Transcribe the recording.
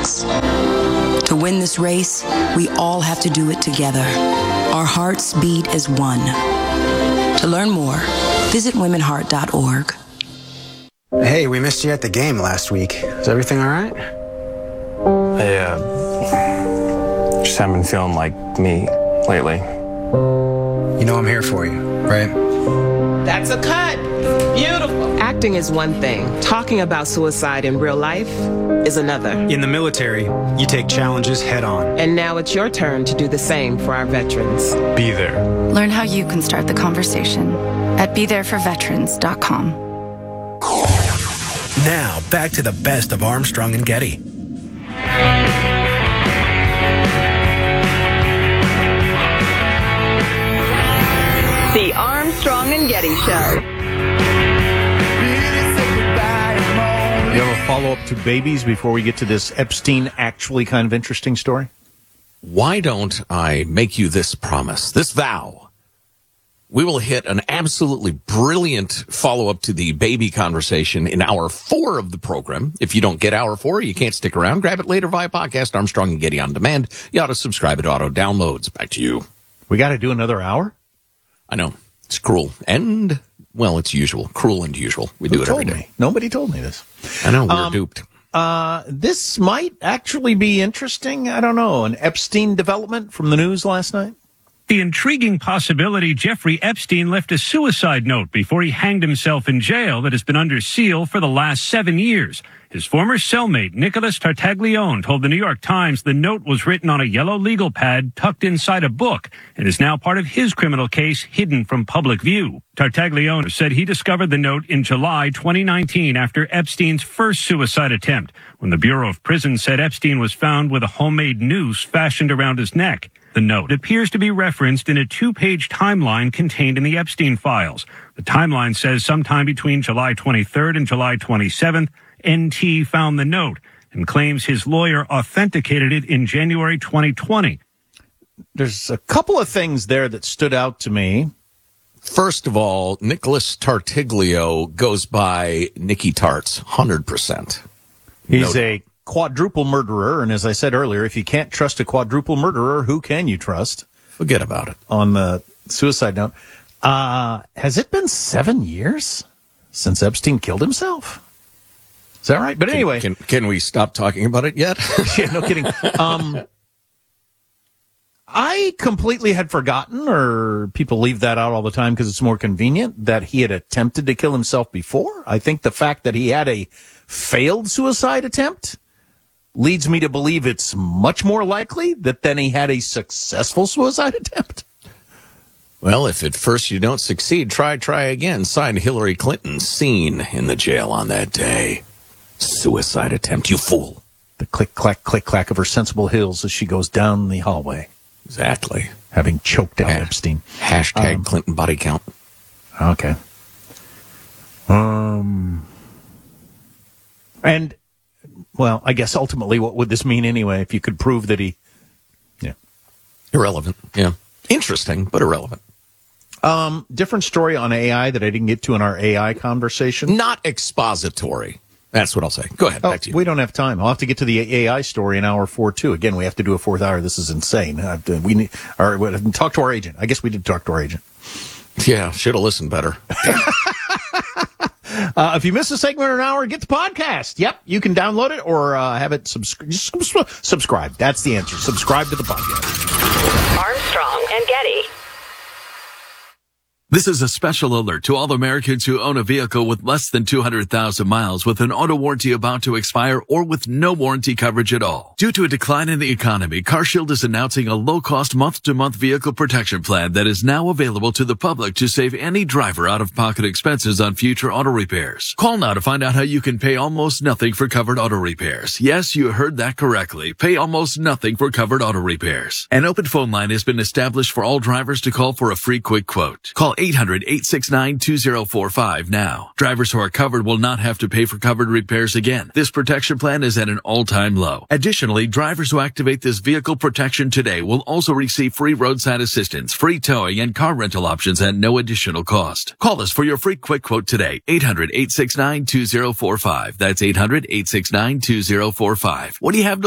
veterans. To win this race, we all have to do it together. Our hearts beat as one. To learn more, visit womenheart.org. Hey, we missed you at the game last week. Is everything all right? I just haven't been feeling like me lately. You know I'm here for you, right? That's a cut. Beautiful. Acting is one thing. Talking about suicide in real life is another. In the military, you take challenges head on. And now it's your turn to do the same for our veterans. Be there. Learn how you can start the conversation at BeThereForVeterans.com. Now, back to the best of Armstrong and Getty. The Armstrong and Getty Show. You have a follow-up to babies before we get to this Epstein actually kind of interesting story? Why don't I make you this promise, this vow? We will hit an absolutely brilliant follow-up to the baby conversation in hour 4 of the program. If you don't get hour 4, you can't stick around. Grab it later via podcast, Armstrong and Getty on demand. You ought to subscribe. It auto-downloads. Back to you. We got to do another hour? I know. It's cruel. And, well, it's usual. Cruel and usual. We do it every day. Nobody told me this. I know. We're duped. This might actually be interesting. I don't know. An Epstein development from the news last night? The intriguing possibility Jeffrey Epstein left a suicide note before he hanged himself in jail that has been under seal for the last 7 years. His former cellmate, Nicholas Tartaglione, told the New York Times the note was written on a yellow legal pad tucked inside a book and is now part of his criminal case hidden from public view. Tartaglione said he discovered the note in July 2019 after Epstein's first suicide attempt, when the Bureau of Prisons said Epstein was found with a homemade noose fashioned around his neck. The note appears to be referenced in a 2-page timeline contained in the Epstein files. The timeline says sometime between July 23rd and July 27th, NT found the note and claims his lawyer authenticated it in January 2020. There's a couple of things there that stood out to me. First of all, Nicholas Tartaglio goes by Nicky Tarts, 100%. He's a quadruple murderer, and as I said earlier, if you can't trust a quadruple murderer, who can you trust? Forget about it. On the suicide note, has it been 7 years since Epstein killed himself? Is that right? But anyway, can we stop talking about it yet? Yeah, no kidding. I completely had forgotten, or people leave that out all the time because it's more convenient, that he had attempted to kill himself before. I think the fact that he had a failed suicide attempt leads me to believe it's much more likely that then he had a successful suicide attempt. Well, if at first you don't succeed, try again. Signed Hillary Clinton, seen in the jail on that day. Suicide attempt, you fool. The click-clack of her sensible heels as she goes down the hallway. Exactly. Having choked out Epstein. Hashtag Clinton body count. Okay. And, well, I guess ultimately what would this mean anyway if you could prove that he... Yeah. Irrelevant, yeah. Interesting, but irrelevant. Different story on AI that I didn't get to in our AI conversation. Not expository. That's what I'll say. Go ahead, back to you. We don't have time. I'll have to get to the AI story in hour 4, too. Again, we have to do a 4th hour. This is insane. We need, talk to our agent. I guess we did talk to our agent. Yeah, should have listened better. If you miss a segment or an hour, get the podcast. Yep, you can download it or have it subscribe. That's the answer. Subscribe to the podcast. Armstrong and Getty. This is a special alert to all Americans who own a vehicle with less than 200,000 miles with an auto warranty about to expire or with no warranty coverage at all. Due to a decline in the economy, CarShield is announcing a low-cost month-to-month vehicle protection plan that is now available to the public to save any driver out-of-pocket expenses on future auto repairs. Call now to find out how you can pay almost nothing for covered auto repairs. Yes, you heard that correctly. Pay almost nothing for covered auto repairs. An open phone line has been established for all drivers to call for a free quick quote. Call 800-869-2045 now. Drivers who are covered will not have to pay for covered repairs again. This protection plan is at an all-time low. Additionally, drivers who activate this vehicle protection today will also receive free roadside assistance, free towing, and car rental options at no additional cost. Call us for your free quick quote today. 800-869-2045. That's 800-869-2045. What do you have to